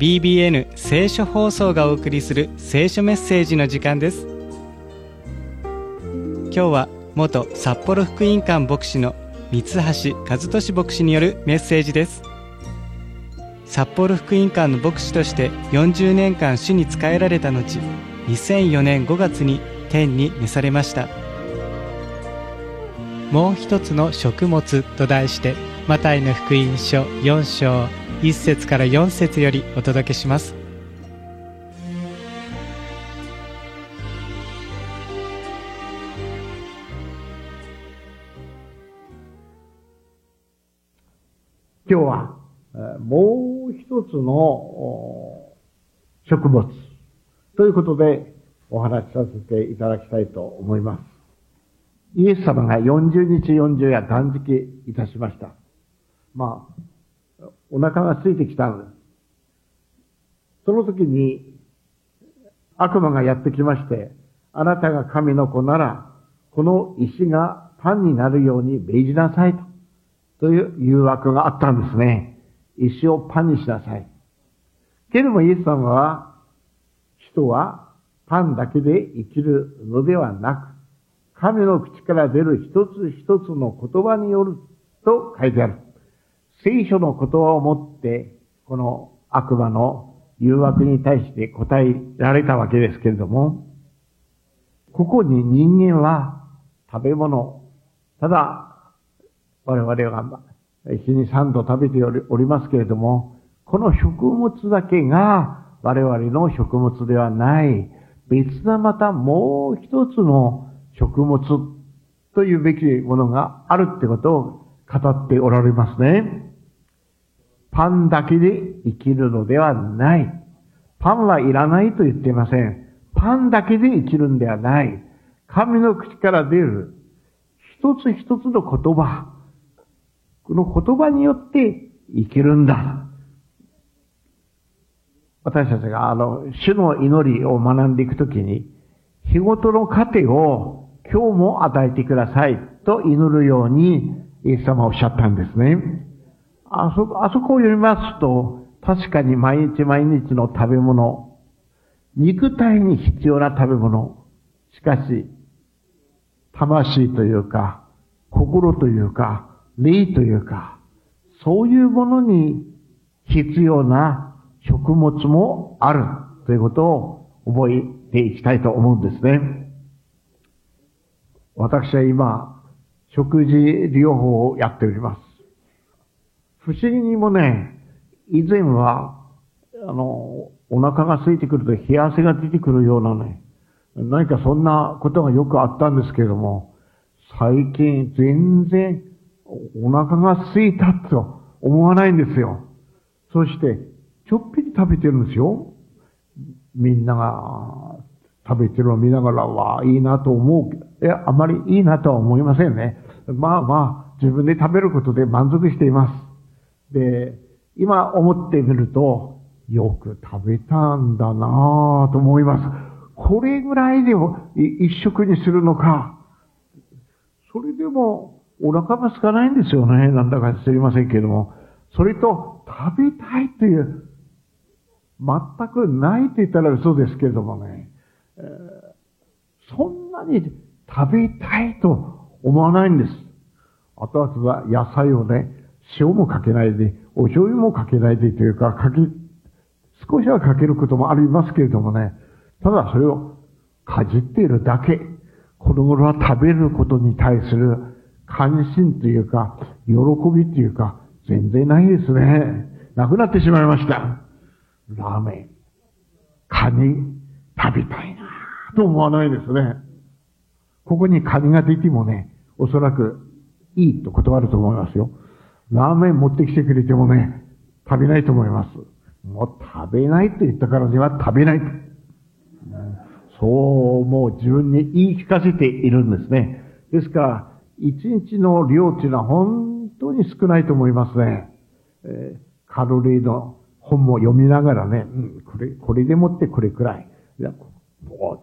BBN 聖書放送がお送りする聖書メッセージの時間です。今日は元札幌福音館牧師の三橋和俊牧師によるメッセージです。札幌福音館の牧師として40年間主に仕えられた後、2004年5月に天に召されました。もう一つの食物と題して、マタイの福音書4章1節から4節よりお届けします。 今日はもう一つの食物ということでお話しさせていただきたいと思います。イエス様が40日40夜断食いたしました。お腹が空いてきたんです。その時に悪魔がやってきまして、あなたが神の子なら、この石がパンになるように命じなさいという誘惑があったんですね。石をパンにしなさい。けれどもイエス様は、人はパンだけで生きるのではなく、神の口から出る一つ一つの言葉によると書いてある。聖書の言葉をもって、この悪魔の誘惑に対して答えられたわけですけれども、ここに人間は食べ物、ただ我々は日に3度食べておりますけれども、この食物だけが我々の食物ではない、別なまたもう一つの食物というべきものがあるってことを語っておられますね。パンだけで生きるのではない。パンはいらないと言っていません。パンだけで生きるんではない。神の口から出る一つ一つの言葉。この言葉によって生きるんだ。私たちが主の祈りを学んでいくときに、日ごとの糧を今日も与えてくださいと祈るようにイエス様はおっしゃったんですね。あそこを読みますと、確かに毎日毎日の食べ物、肉体に必要な食べ物、しかし、魂というか、心というか、霊というか、そういうものに必要な食物もあるということを覚えていきたいと思うんですね。私は今、食事療法をやっております。不思議にもね、以前は、お腹が空いてくると冷や汗が出てくるようなね、何かそんなことがよくあったんですけれども、最近全然お腹が空いたと思わないんですよ。そして、ちょっぴり食べてるんですよ。みんなが食べてるのを見ながら、いいなと思う。あまりいいなとは思いませんね。自分で食べることで満足しています。で、今思ってみると、よく食べたんだなぁと思います。これぐらいでも一食にするのか。それでもお腹が空かないんですよね。なんだか知りませんけれども。それと食べたいという、全くないと言ったら嘘ですけれどもね。そんなに食べたいと思わないんです。後々は野菜をね、塩もかけないで、お醤油もかけないでというか、少しはかけることもありますけれどもね、ただそれをかじっているだけ、この頃は食べることに対する関心というか、喜びというか、全然ないですね。なくなってしまいました。ラーメン、カニ、食べたいなと思わないですね。ここにカニが出てもね、おそらくいいと断ると思いますよ。ラーメン持ってきてくれてもね、食べないと思います。もう食べないと言ったからには食べない。そうもう自分に言い聞かせているんですね。ですから、一日の量っていうのは本当に少ないと思いますね。カロリーの本も読みながらね、これでもってこれくらい。もう